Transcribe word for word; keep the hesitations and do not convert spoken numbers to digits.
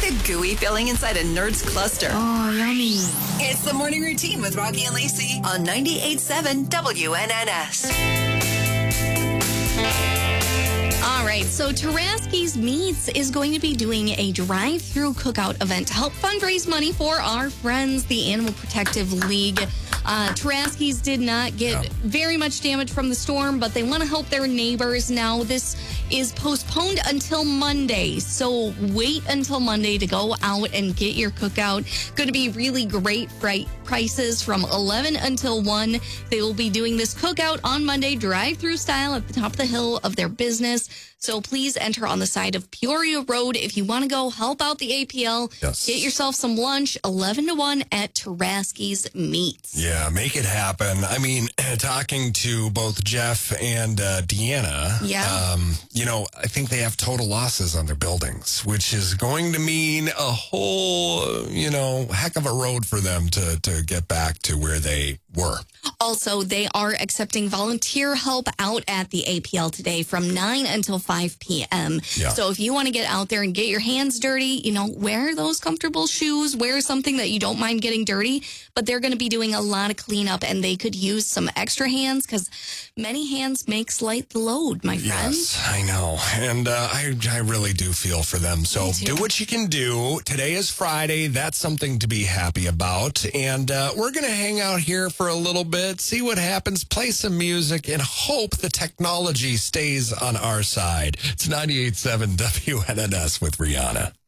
the gooey filling inside a Nerds cluster. Oh, yummy. It's the morning routine with Rocky and Lacey on ninety-eight point seven W N N S. All right, so Taraski's Meats is going to be doing a drive-through cookout event to help fundraise money for our friends, the Animal Protective League. Uh, Taraski's did not get yeah. very much damage from the storm, but they want to help their neighbors now. This is postponed until Monday, so wait until Monday to go out and get your cookout. Going to be really great freight prices from eleven until one. They will be doing this cookout on Monday, drive-through style at the top of the hill of their business. So please enter on the side of Peoria Road if you want to go help out the A P L. Yes. Get yourself some lunch, eleven to one at Taraski's Meats. Yeah, make it happen. I mean, talking to both Jeff and uh, Deanna, yeah. um, you know, I think they have total losses on their buildings, which is going to mean a whole, you know, heck of a road for them to, to get back to where they were. Also, they are accepting volunteer help out at the A P L today from nine until five p.m. Yeah. So if you want to get out there and get your hands dirty, you know, wear those comfortable shoes, wear something that you don't mind getting dirty. But they're going to be doing a lot of cleanup, and they could use some extra hands because many hands makes light the load, my friend. Yes, I know. And uh, I, I really do feel for them. So do what you can do. Today is Friday. That's something to be happy about. And uh, we're going to hang out here for a little bit, see what happens, play some music, and hope the technology stays on our side. It's ninety-eight point seven W N N S with Rihanna.